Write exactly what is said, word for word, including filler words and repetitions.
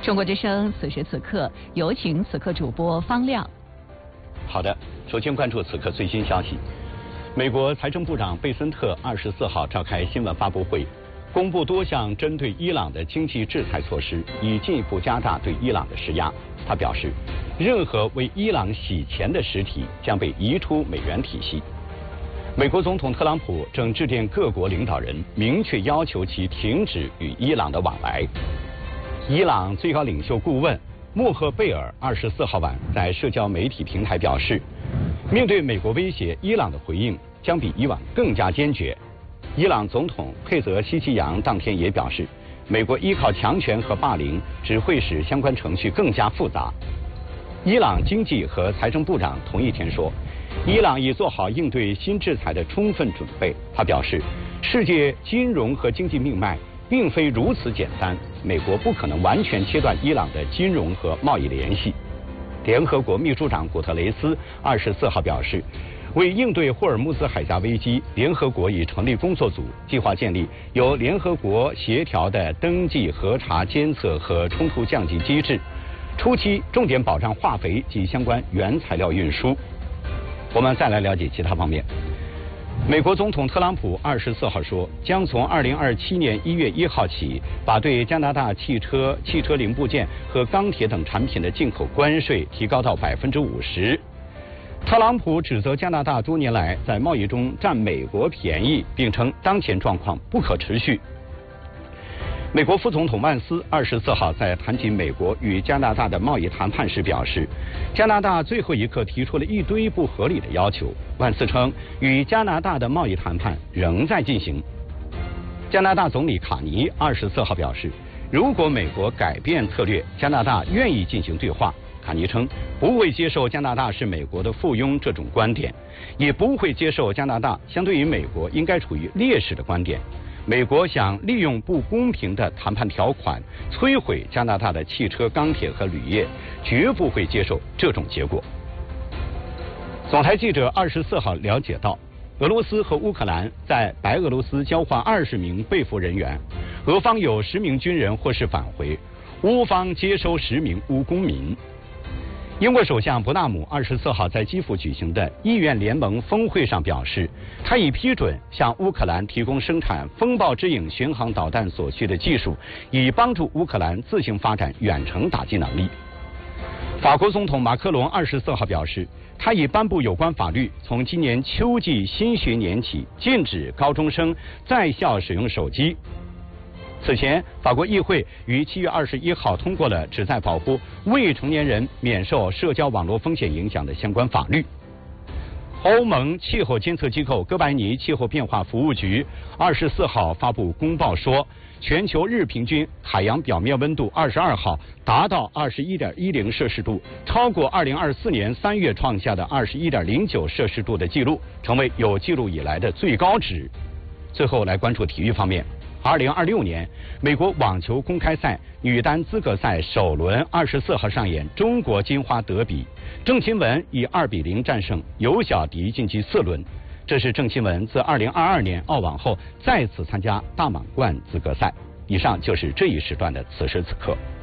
中国之声此时此刻有请此刻主播方亮。 好的，首先关注此刻最新消息。美国财政部长贝森特二十四号召开新闻发布会，公布多项针对伊朗的经济制裁措施，以进一步加大对伊朗的施压。他表示，任何为伊朗洗钱的实体将被移出美元体系。美国总统特朗普正致电各国领导人，明确要求其停止与伊朗的往来。伊朗最高领袖顾问穆赫贝尔二十四号晚在社交媒体平台表示，面对美国威胁，伊朗的回应将比以往更加坚决。伊朗总统佩泽西奇扬当天也表示，美国依靠强权和霸凌只会使相关程序更加复杂。伊朗经济和财政部长同一天说，伊朗已做好应对新制裁的充分准备。他表示，世界金融和经济命脉并非如此简单，美国不可能完全切断伊朗的金融和贸易联系。联合国秘书长古特雷斯二十四号表示，为应对霍尔木兹海峡危机，联合国已成立工作组，计划建立由联合国协调的登记、核查、监测和冲突降级机制，初期重点保障化肥及相关原材料运输。我们再来了解其他方面。美国总统特朗普二十四号说，将从二零二七年一月一号起，把对加拿大汽车、汽车零部件和钢铁等产品的进口关税提高到百分之五十。特朗普指责加拿大多年来在贸易中占美国便宜，并称当前状况不可持续。美国副总统万斯二十四号在谈及美国与加拿大的贸易谈判时表示，加拿大最后一刻提出了一堆不合理的要求。万斯称，与加拿大的贸易谈判仍在进行。加拿大总理卡尼二十四号表示，如果美国改变策略，加拿大愿意进行对话。卡尼称，不会接受加拿大是美国的附庸这种观点，也不会接受加拿大相对于美国应该处于劣势的观点。美国想利用不公平的谈判条款摧毁加拿大的汽车、钢铁和铝业，绝不会接受这种结果。总台记者二十四号了解到，俄罗斯和乌克兰在白俄罗斯交换二十名被俘人员，俄方有十名军人获释返回，乌方接收十名乌公民。英国首相伯纳姆二十四号在基辅举行的议院联盟峰会上表示，他已批准向乌克兰提供生产风暴之影巡航导弹所需的技术，以帮助乌克兰自行发展远程打击能力。法国总统马克龙二十四号表示，他已颁布有关法律，从今年秋季新学年起禁止高中生在校使用手机。此前，法国议会于七月二十一号通过了旨在保护未成年人免受社交网络风险影响的相关法律。欧盟气候监测机构哥白尼气候变化服务局二十四号发布公报说，全球日平均海洋表面温度二十二号达到二十一点一零摄氏度，超过二零二四年三月创下的二十一点零九摄氏度的记录，成为有记录以来的最高值。最后来关注体育方面。二零二六年美国网球公开赛女单资格赛首轮二十四号上演中国金花德比，郑钦文以二比零战胜尤小迪晋级四轮。这是郑钦文自二零二二年澳网后再次参加大满贯资格赛。以上就是这一时段的此时此刻。